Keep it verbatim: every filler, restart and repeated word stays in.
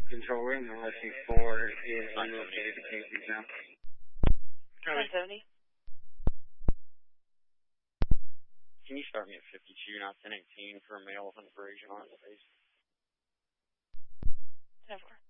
Control room, L S U four is unlocated to Casey's now. nine seventy. Can you start me at fifty-two, not ten eighteen for a male with an abrasion on his face? ten four.